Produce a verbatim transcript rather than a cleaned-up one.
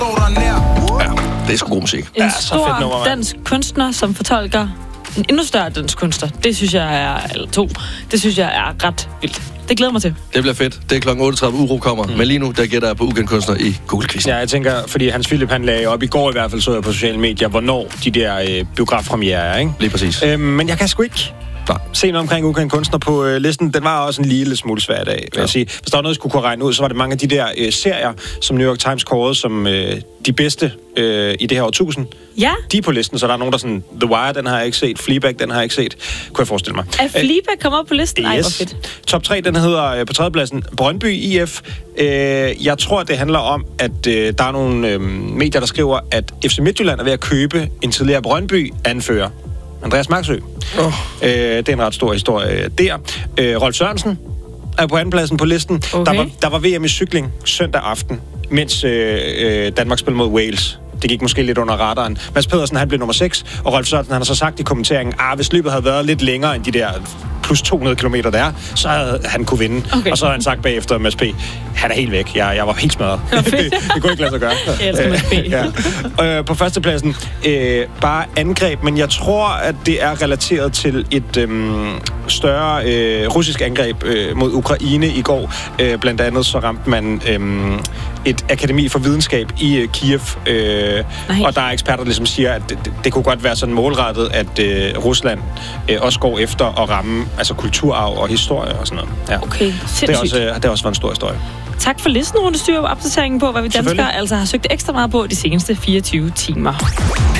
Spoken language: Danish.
Ja, det er sgu god musik. En Ja, så stor fedt nummer, mand. dansk kunstner, som fortolker en endnu større dansk kunstner. Det synes jeg er, eller to, det synes jeg er ret vildt. Det glæder mig til. Det bliver fedt. Det er klokken otteogtredive, Uro kommer. Mm. Men lige nu, der gætter jeg på ukendt kunstner i Google-quizzen. Ja, jeg tænker, fordi Hans Philip, han lagde op i går i hvert fald, så jeg på sociale medier, hvornår de der øh, biografpremiere er, ikke? Lige præcis. Øhm, men jeg kan sgu ikke Nej. se noget omkring ukendt kunstner på øh, listen. Den var også en lille smule svær i dag, vil Ja. jeg sige. Hvis der var noget, jeg skulle kunne regne ud, så var det mange af de der øh, serier, som New York Times kårede som øh, de bedste øh, i det her årtusind. Ja. De er på listen, så der er nogen, der sådan, The Wire, den har jeg ikke set, Fleabag, den har jeg ikke set, kunne jeg forestille mig. Er Fleabag kommet op på listen? Ej, hvor Yes. fedt. Top tre, den hedder øh, på tredjepladsen Brøndby I F. Øh, jeg tror, det handler om, at øh, der er nogle øh, medier, der skriver, at F C Midtjylland er ved at købe en tidligere Brøndby-anfører, Andreas Maxø. Oh. Øh, det er en ret stor historie der. Øh, Rolf Sørensen er på andenpladsen på listen. Okay. Der, var, der var V M i cykling søndag aften, mens øh, øh, Danmark spillede mod Wales. Det gik måske lidt under radaren. Mads Pedersen, han blev nummer seks, og Rolf Sørensen, han har så sagt i kommenteringen, ah, hvis løbet havde været lidt længere end de der plus to hundrede kilometer, der er, så havde han kunne vinde. Okay. Og så har han sagt bagefter, Mads P., han er helt væk. Jeg, jeg var helt smadret. det, det kunne ikke lade sig gøre. Jeg elsker Mads P. ja. øh, på førstepladsen, øh, bare angreb, men jeg tror, at det er relateret til et øhm, større øh, russisk angreb øh, mod Ukraine i går. Øh, blandt andet så ramte man øhm, et akademi for videnskab i øh, Kiev, øh, og der er eksperter, der ligesom siger, at det, det, det kunne godt være sådan målrettet, at øh, Rusland øh, også går efter at ramme altså kulturarv og historie og sådan noget. Ja. Okay, sindssygt. Det er også, øh, det er også en stor historie. Tak for listen, Rune Styr, opdateringen på, hvad vi danskere altså har søgt ekstra meget på de seneste fireogtyve timer.